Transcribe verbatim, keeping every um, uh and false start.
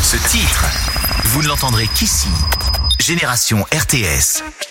Ce titre, vous ne l'entendrez qu'ici. Génération R T S.